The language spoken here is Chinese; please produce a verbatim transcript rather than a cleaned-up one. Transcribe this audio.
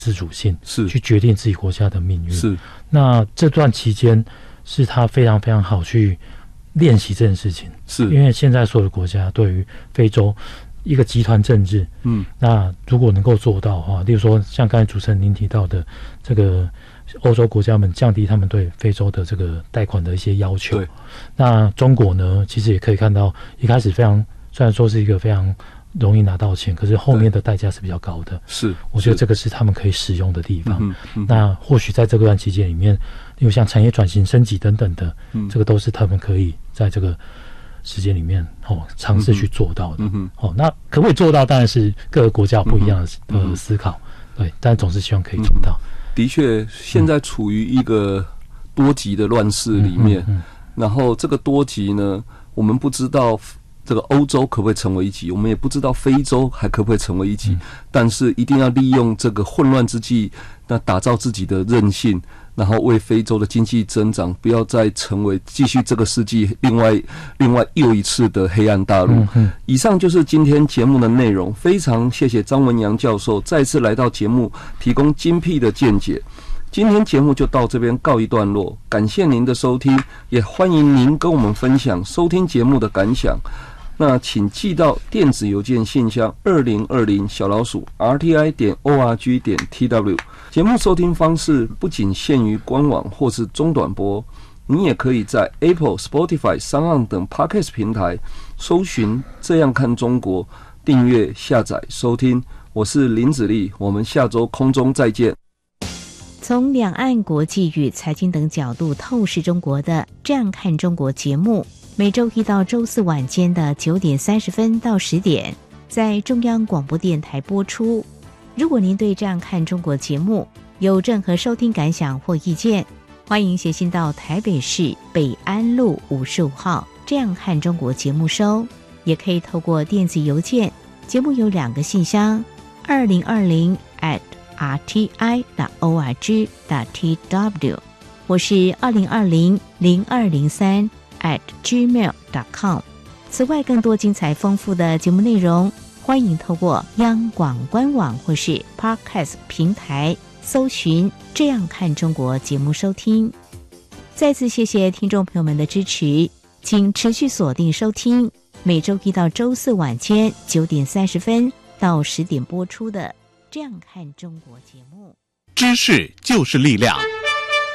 自主性， 是去决定自己国家的命运。 是， 那这段期间是他非常非常好去练习这件事情， 是因为现在所有的国家对于非洲一个集团政治， 嗯， 那如果能够做到的话，例如说像刚才主持人您提到的这个欧洲国家们降低他们对非洲的这个贷款的一些要求， 对， 那中国呢，其实也可以看到一开始非常虽然说是一个非常容易拿到钱，可是后面的代价是比较高的。 是， 我觉得这个是他们可以使用的地方。 嗯嗯、 那或许在这段期间里面，例如像产业转型升级等等的， 嗯、这个都是他们可以在这个时间里面哦尝试去做到的。 嗯哦，那可不可以做到，当然是各个国家有不一样的、嗯呃、思考，对，但总是希望可以做到。 嗯、的确，现在处于一个多极的乱世里面， 嗯嗯嗯、 然后这个多极呢，我们不知道这个欧洲可不可以成为一极，我们也不知道非洲还可不可以成为一极，嗯、但是一定要利用这个混乱之际，那打造自己的韧性，然后为非洲的经济增长不要再成为继续这个世纪另外另外又一次的黑暗大陆。嗯嗯、以上就是今天节目的内容，非常谢谢张文洋教授再次来到节目提供精辟的见解。今天节目就到这边告一段落，感谢您的收听，也欢迎您跟我们分享收听节目的感想。那请寄到电子邮件信箱二零二零小老鼠 R T I 点 O R G 点 T W。节目收听方式不仅限于官网或是中短波，你也可以在 Apple、Spotify、SoundOn 等 Podcast 平台搜寻“这样看中国”，订阅、下载、收听。我是林子立，我们下周空中再见。 从两岸国际与财经等角度透视中国的《这样看中国》节目，每周一到周四晚间的九点三十分到十点，在中央广播电台播出。如果您对《这样看中国》节目有任何收听感想或意见，欢迎写信到台北市北安路五十五号《这样看中国》节目收，也可以透过电子邮件。节目有两个信箱：二零二零 at r t i 点 o r g 点 t w， 我是二零二零零二零三 at gmail 点 com。此外，更多精彩丰富的节目内容，欢迎透过央广官网或是 Podcast 平台搜寻《这样看中国》节目收听。再次谢谢听众朋友们的支持，请持续锁定收听每周一到周四晚间九点三十分到十点播出的《这样看中国》节目。 知识就是力量。